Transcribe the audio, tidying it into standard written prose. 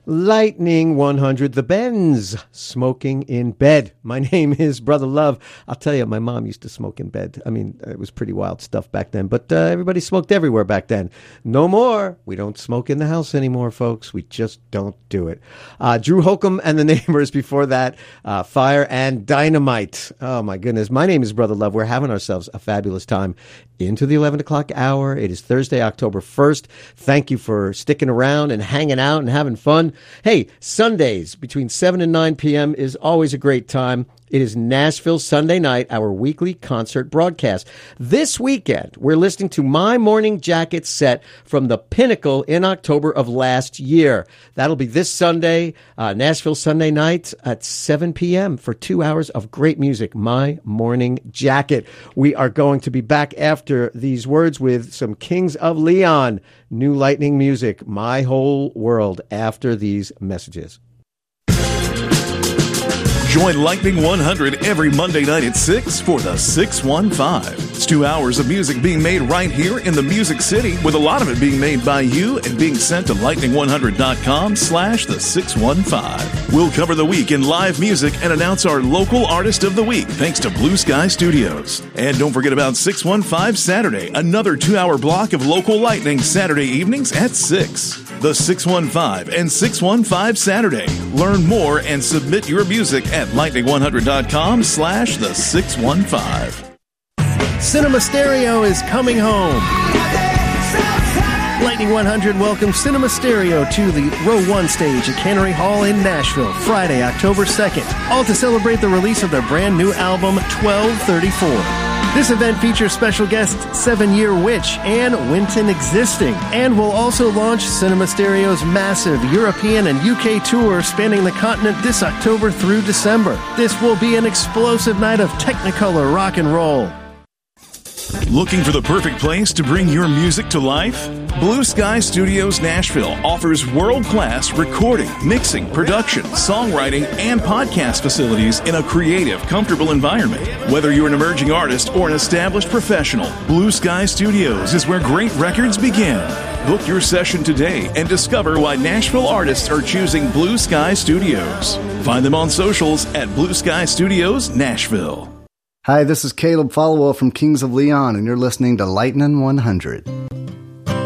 Lightning 100, the Bends, smoking in bed. My name is Brother Love. I'll tell you, my mom used to smoke in bed. I mean, it was pretty wild stuff back then, but everybody smoked everywhere back then. No more. We don't smoke in the house anymore, folks. We just don't do it. Drew Holcomb and the Neighbors before that, Fire and Dynamite. Oh, my goodness. My name is Brother Love. We're having ourselves a fabulous time into the 11 o'clock hour. It is Thursday, October 1st. Thank you for sticking around and hanging out and having fun. Hey, Sundays between 7 and 9 p.m. is always a great time. It is Nashville Sunday Night, our weekly concert broadcast. This weekend, we're listening to My Morning Jacket set from the Pinnacle in October of last year. That'll be this Sunday, Nashville Sunday Night at 7 p.m. for 2 hours of great music, My Morning Jacket. We are going to be back after these words with some Kings of Leon, new Lightning music, My Whole World, after these messages. Join Lightning 100 every Monday night at 6 for the 615. It's 2 hours of music being made right here in the Music City, with a lot of it being made by you and being sent to lightning100.com/the 615. We'll cover the week in live music and announce our local artist of the week, thanks to Blue Sky Studios. And don't forget about 615 Saturday, another 2-hour block of local Lightning Saturday evenings at 6. The 615 and 615 Saturday. Learn more and submit your music at lightning100.com/the 615. Cinema Stereo is coming home. Lightning 100 welcomes Cinema Stereo to the Row 1 stage at Cannery Hall in Nashville, Friday, October 2nd, all to celebrate the release of their brand new album, 1234. This event features special guests 7-Year Witch and Winton Existing, and will also launch Cinema Stereo's massive European and UK tour spanning the continent this October through December. This will be an explosive night of Technicolor rock and roll. Looking for the perfect place to bring your music to life? Blue Sky Studios Nashville offers world-class recording, mixing, production, songwriting, and podcast facilities in a creative, comfortable environment. Whether you're an emerging artist or an established professional, Blue Sky Studios is where great records begin. Book your session today and discover why Nashville artists are choosing Blue Sky Studios. Find them on socials at Blue Sky Studios Nashville. Hi, this is Caleb Followell from Kings of Leon, and you're listening to Lightning 100.